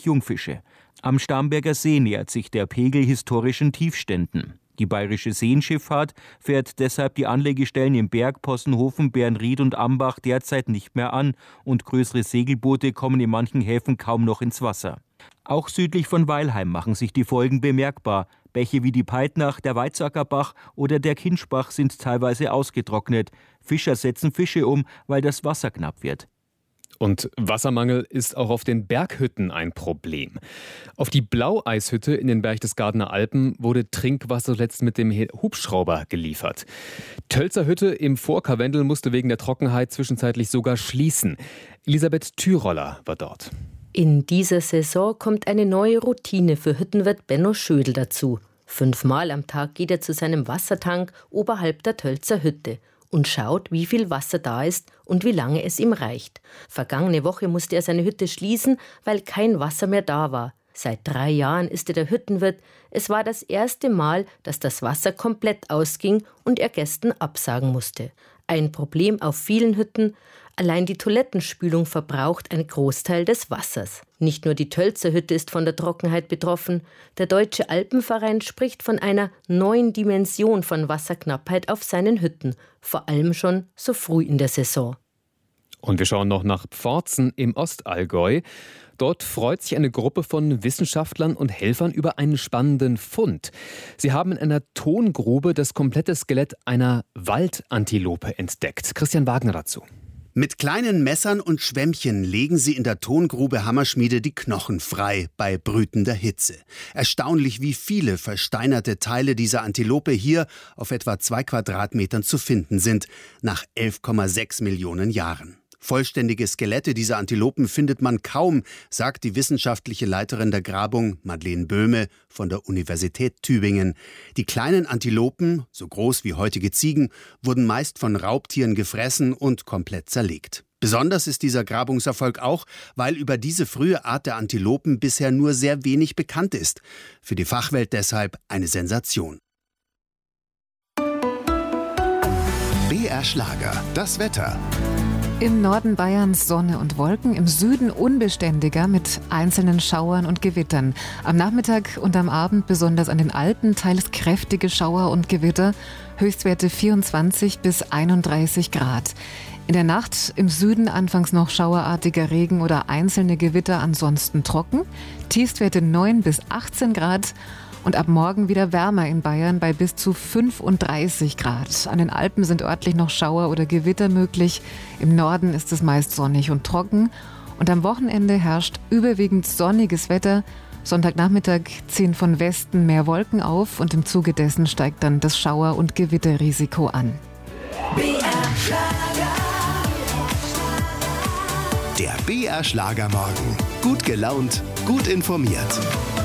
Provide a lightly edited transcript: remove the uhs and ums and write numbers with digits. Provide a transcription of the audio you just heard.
hauptsächlich Jungfische. Am Starnberger See nähert sich der Pegel historischen Tiefständen. Die bayerische Seenschifffahrt fährt deshalb die Anlegestellen in Berg, Possenhofen, Bernried und Ambach derzeit nicht mehr an und größere Segelboote kommen in manchen Häfen kaum noch ins Wasser. Auch südlich von Weilheim machen sich die Folgen bemerkbar. Bäche wie die Peitnach, der Weizackerbach oder der Kinschbach sind teilweise ausgetrocknet. Fischer setzen Fische um, weil das Wasser knapp wird. Und Wassermangel ist auch auf den Berghütten ein Problem. Auf die Blaueishütte in den Berchtesgadener Alpen wurde Trinkwasser zuletzt mit dem Hubschrauber geliefert. Tölzer Hütte im Vorkarwendel musste wegen der Trockenheit zwischenzeitlich sogar schließen. Elisabeth Thüroller war dort. In dieser Saison kommt eine neue Routine für Hüttenwirt Benno Schödel dazu. 5-mal am Tag geht er zu seinem Wassertank oberhalb der Tölzer Hütte und schaut, wie viel Wasser da ist und wie lange es ihm reicht. Vergangene Woche musste er seine Hütte schließen, weil kein Wasser mehr da war. Seit 3 Jahren ist er der Hüttenwirt. Es war das erste Mal, dass das Wasser komplett ausging und er Gästen absagen musste. Ein Problem auf vielen Hütten. Allein die Toilettenspülung verbraucht einen Großteil des Wassers. Nicht nur die Tölzer Hütte ist von der Trockenheit betroffen. Der Deutsche Alpenverein spricht von einer neuen Dimension von Wasserknappheit auf seinen Hütten, vor allem schon so früh in der Saison. Und wir schauen noch nach Pforzen im Ostallgäu. Dort freut sich eine Gruppe von Wissenschaftlern und Helfern über einen spannenden Fund. Sie haben in einer Tongrube das komplette Skelett einer Waldantilope entdeckt. Christian Wagner dazu. Mit kleinen Messern und Schwämmchen legen sie in der Tongrube Hammerschmiede die Knochen frei bei brütender Hitze. Erstaunlich, wie viele versteinerte Teile dieser Antilope hier auf etwa 2 Quadratmetern zu finden sind, nach 11,6 Millionen Jahren. Vollständige Skelette dieser Antilopen findet man kaum, sagt die wissenschaftliche Leiterin der Grabung, Madeleine Böhme von der Universität Tübingen. Die kleinen Antilopen, so groß wie heutige Ziegen, wurden meist von Raubtieren gefressen und komplett zerlegt. Besonders ist dieser Grabungserfolg auch, weil über diese frühe Art der Antilopen bisher nur sehr wenig bekannt ist. Für die Fachwelt deshalb eine Sensation. BR Schlager, das Wetter. Im Norden Bayerns Sonne und Wolken, im Süden unbeständiger mit einzelnen Schauern und Gewittern. Am Nachmittag und am Abend besonders an den Alpen teils kräftige Schauer und Gewitter, Höchstwerte 24 bis 31 Grad. In der Nacht im Süden anfangs noch schauerartiger Regen oder einzelne Gewitter, ansonsten trocken, Tiefstwerte 9 bis 18 Grad. Und ab morgen wieder wärmer in Bayern bei bis zu 35 Grad. An den Alpen sind örtlich noch Schauer oder Gewitter möglich. Im Norden ist es meist sonnig und trocken. Und am Wochenende herrscht überwiegend sonniges Wetter. Sonntagnachmittag ziehen von Westen mehr Wolken auf und im Zuge dessen steigt dann das Schauer- und Gewitterrisiko an. Der BR Schlagermorgen. Gut gelaunt, gut informiert.